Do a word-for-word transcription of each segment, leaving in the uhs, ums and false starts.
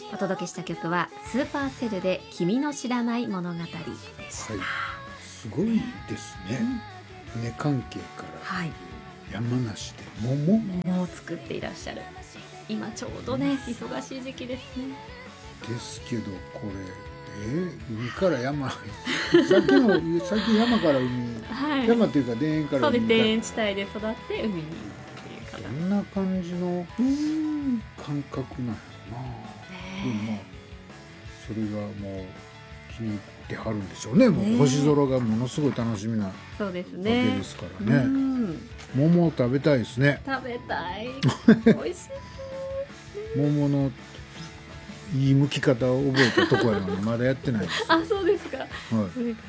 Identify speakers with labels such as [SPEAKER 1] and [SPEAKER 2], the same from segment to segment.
[SPEAKER 1] お届けした曲はスーパーセルで君の知らない物語でした、はい、
[SPEAKER 2] すごいですね、うん、船関係から、はい、山梨で桃
[SPEAKER 1] 桃を作っていらっしゃる。今ちょうどね忙しい時期ですね。
[SPEAKER 2] ですけどこれ、えー、海から山さっきのさっき山から海、はい、山というか田園から海、
[SPEAKER 1] そうです、田園地帯で育って海にっていう
[SPEAKER 2] こんな感じの感覚なんやな、でもまあそれがもう気に入ってはるんでしょうね。もう星空がものすごい楽しみなわけですからね。桃を食べたいですね。
[SPEAKER 1] 食べたい美味しい
[SPEAKER 2] 桃のいい剥き方を覚えたところやのにまだやってないです。
[SPEAKER 1] あ、そうですか、はい、いや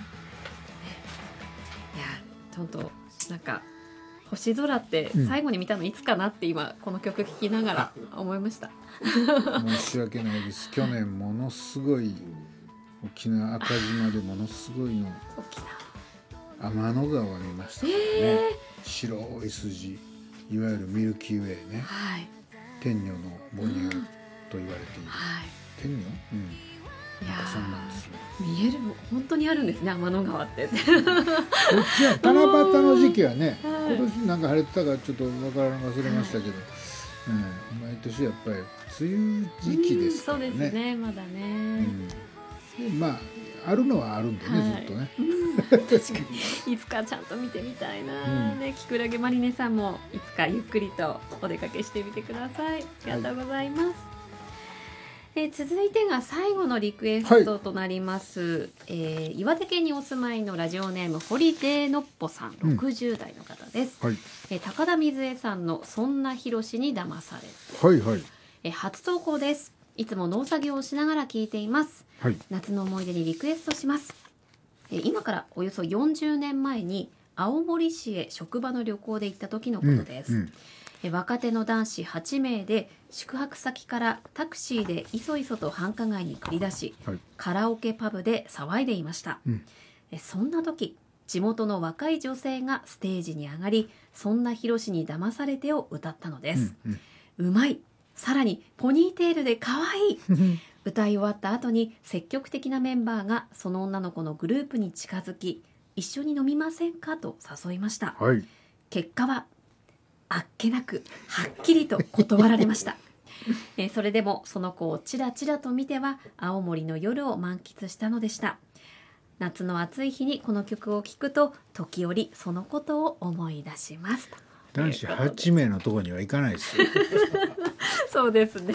[SPEAKER 1] ちょっとなんか星空って最後に見たのいつかなって今この曲聴きながら思いました。
[SPEAKER 2] 申し訳ないです。去年ものすごい沖縄赤島でものすごいの天の川見ましたからね、えー、白い筋、いわゆるミルキーウェイね、はい、天女の母乳と言われている、はい、天女、うん、なんかそんなんですね。
[SPEAKER 1] 見える本当にあるんですね、天の川ってこっ
[SPEAKER 2] ちは七夕の時期はね、今年なんか晴れてたかちょっとわからん忘れましたけど、はい、うん、毎年やっぱり梅雨時期ですからね、うん、
[SPEAKER 1] そうですね、まだね、
[SPEAKER 2] うん、まああるのはあるんでね、はい、ずっとね、
[SPEAKER 1] うん、確かにいつかちゃんと見てみたいな、うん、ね、キクラゲマリネさんもいつかゆっくりとお出かけしてみてください。ありがとうございます、はい。えー、続いてが最後のリクエストとなります、はい、えー、岩手県にお住まいのラジオネームホリデーノッポさん、ろくじゅう代の方です、うん、はい、えー、高田水江さんのそんなひろしに騙されて、
[SPEAKER 2] はいはい、
[SPEAKER 1] えー、初投稿です。いつも農作業をしながら聞いています、はい、夏の思い出にリクエストします、えー、今からおよそよんじゅうねんまえに青森市へ職場の旅行で行った時のことです、うんうん、若手の男子はちめいで宿泊先からタクシーでいそいそと繁華街に繰り出し、はい、カラオケパブで騒いでいました、うん、そんな時地元の若い女性がステージに上がり、そんなひろしに騙されてを歌ったのです、うんうん、うまい、さらにポニーテールで可愛い歌い終わった後に積極的なメンバーがその女の子のグループに近づき、一緒に飲みませんかと誘いました、はい、結果はあっけなくはっきりと断られましたえそれでもその子をちらちらと見ては青森の夜を満喫したのでした。夏の暑い日にこの曲を聴くと時折そのことを思い出します。
[SPEAKER 2] 男子はちめいのところには行かないですよ
[SPEAKER 1] そうですね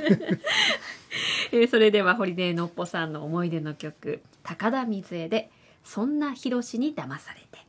[SPEAKER 1] えそれではホリデーノッポさんの思い出の曲、高田水江でそんなひろしに騙されて。